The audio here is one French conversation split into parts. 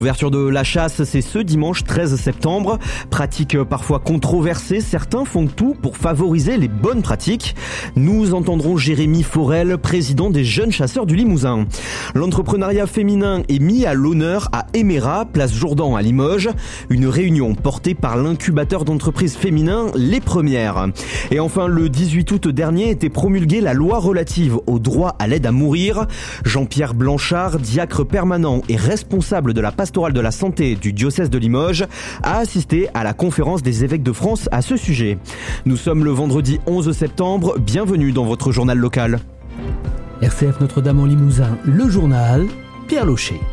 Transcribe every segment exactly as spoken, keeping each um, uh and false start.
Ouverture de la chasse, c'est ce dimanche treize septembre. Pratique parfois controversée, certains font tout pour favoriser les bonnes pratiques. Nous entendrons Jérémy Forel, président des jeunes chasseurs du Limousin. L'entrepreneuriat féminin est mis à l'honneur à Emera, place Jourdan à Limoges. Une réunion portée par l'incubateur d'entreprises féminin Les Premières. Et enfin, le dix-huit août dernier était promulguée la loi relative au droit à l'aide à mourir. Jean-Pierre Blanchard, diacre permanent et responsable de la pastorale de la santé du diocèse de Limoges, a assisté à la conférence des évêques de France à ce sujet. Nous sommes le vendredi onze septembre, bienvenue dans votre journal local. R C F Notre-Dame en Limousin, le journal, Pierre Locher.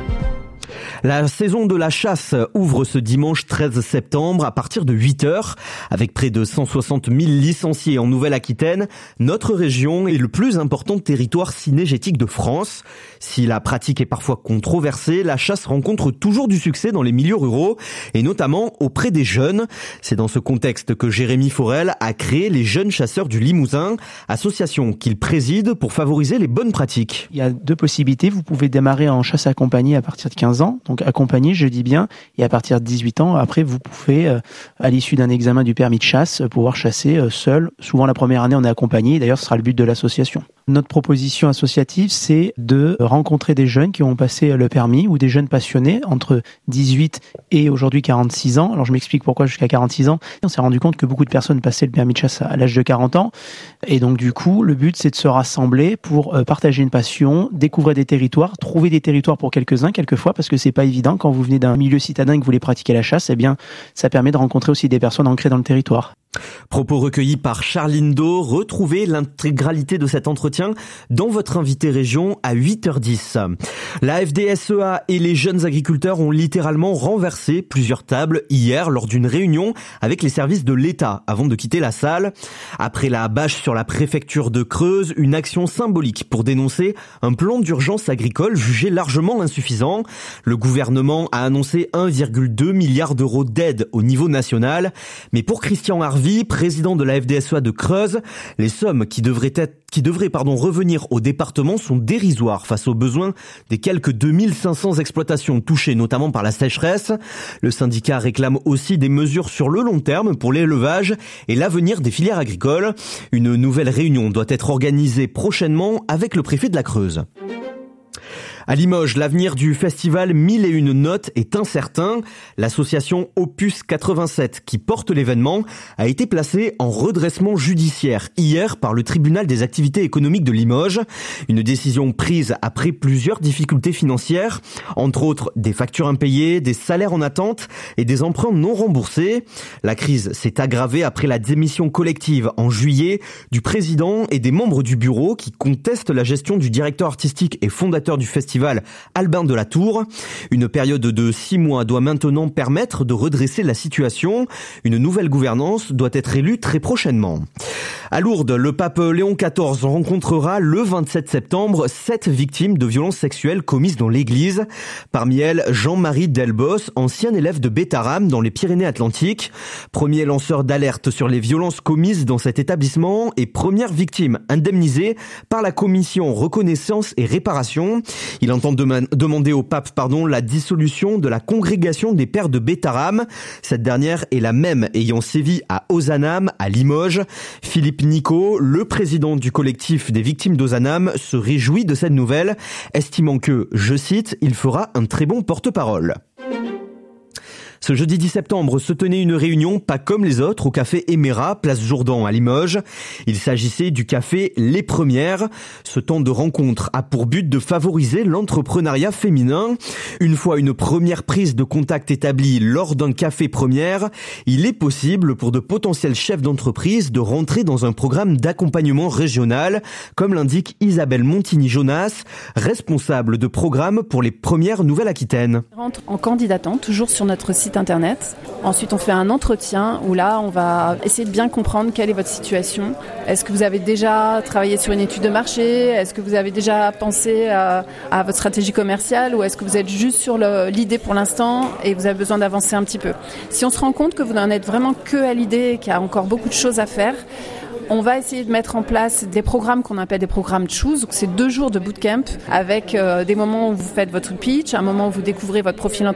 La saison de la chasse ouvre ce dimanche treize septembre à partir de huit heures. Avec près de cent soixante mille licenciés en Nouvelle-Aquitaine, notre région est le plus important territoire cynégétique de France. Si la pratique est parfois controversée, la chasse rencontre toujours du succès dans les milieux ruraux et notamment auprès des jeunes. C'est dans ce contexte que Jérémy Forel a créé les Jeunes Chasseurs du Limousin, association qu'il préside pour favoriser les bonnes pratiques. Il y a deux possibilités. Vous pouvez démarrer en chasse accompagnée à partir de quinze ans. Donc accompagné, je dis bien, et à partir de dix-huit ans, après vous pouvez, euh, à l'issue d'un examen du permis de chasse, pouvoir chasser euh, seul. Souvent la première année on est accompagné, d'ailleurs ce sera le but de l'association. Notre proposition associative, c'est de rencontrer des jeunes qui ont passé le permis ou des jeunes passionnés entre dix-huit et aujourd'hui quarante-six ans. Alors je m'explique pourquoi jusqu'à quarante-six ans. On s'est rendu compte que beaucoup de personnes passaient le permis de chasse à l'âge de quarante ans. Et donc du coup, le but c'est de se rassembler pour partager une passion, découvrir des territoires, trouver des territoires pour quelques-uns, quelquefois, parce que c'est pas évident quand vous venez d'un milieu citadin et que vous voulez pratiquer la chasse, eh bien ça permet de rencontrer aussi des personnes ancrées dans le territoire. Propos recueillis par Charline Do. Retrouvez l'intégralité de cet entretien dans votre invité région à huit heures dix. La F D S E A et les jeunes agriculteurs ont littéralement renversé plusieurs tables hier lors d'une réunion avec les services de l'État avant de quitter la salle. Après la bâche sur la préfecture de Creuse, une action symbolique pour dénoncer un plan d'urgence agricole jugé largement insuffisant. Le gouvernement a annoncé un virgule deux milliard d'euros d'aide au niveau national. Mais pour Christian Harvey, président de la F D S E A de Creuse, les sommes qui devraient être qui devraient pardon revenir au département sont dérisoires face aux besoins des quelques deux mille cinq cents exploitations touchées notamment par la sécheresse. Le syndicat réclame aussi des mesures sur le long terme pour l'élevage et l'avenir des filières agricoles. Une nouvelle réunion doit être organisée prochainement avec le préfet de la Creuse. À Limoges, l'avenir du festival Mille et une notes est incertain. L'association Opus quatre-vingt-sept, qui porte l'événement, a été placée en redressement judiciaire hier par le tribunal des activités économiques de Limoges. Une décision prise après plusieurs difficultés financières, entre autres des factures impayées, des salaires en attente et des emprunts non remboursés. La crise s'est aggravée après la démission collective en juillet du président et des membres du bureau qui contestent la gestion du directeur artistique et fondateur du festival Albin de la Tour. Une période de six mois doit maintenant permettre de redresser la situation. Une nouvelle gouvernance doit être élue très prochainement. À Lourdes, le pape Léon quatorze rencontrera le vingt-sept septembre sept victimes de violences sexuelles commises dans l'église. Parmi elles, Jean-Marie Delbos, ancien élève de Bétaram dans les Pyrénées-Atlantiques. Premier lanceur d'alerte sur les violences commises dans cet établissement et première victime indemnisée par la commission reconnaissance et réparation. Il entend dem- demander au pape pardon, la dissolution de la congrégation des pères de Bétaram. Cette dernière est la même ayant sévi à Ozanam, à Limoges. Philippe Nico, le président du collectif des victimes d'Ozanam, se réjouit de cette nouvelle, estimant que, je cite, il fera un très bon porte-parole. Ce jeudi dix septembre se tenait une réunion pas comme les autres au café Emera, place Jourdan à Limoges. Il s'agissait du café Les Premières. Ce temps de rencontre a pour but de favoriser l'entrepreneuriat féminin. Une fois une première prise de contact établie lors d'un café première, il est possible pour de potentiels chefs d'entreprise de rentrer dans un programme d'accompagnement régional, comme l'indique Isabelle Montigny-Jonas, responsable de programme pour les Premières Nouvelle-Aquitaine. On rentre en candidatant, toujours sur notre site internet. Ensuite, on fait un entretien où là, on va essayer de bien comprendre quelle est votre situation. Est-ce que vous avez déjà travaillé sur une étude de marché ? Est-ce que vous avez déjà pensé à, à votre stratégie commerciale ? Ou est-ce que vous êtes juste sur le, l'idée pour l'instant et vous avez besoin d'avancer un petit peu ? Si on se rend compte que vous n'en êtes vraiment que à l'idée et qu'il y a encore beaucoup de choses à faire, On va essayer de mettre en place des programmes qu'on appelle des programmes Choose. Donc, c'est deux jours de bootcamp avec euh, des moments où vous faites votre pitch, un moment où vous découvrez votre profil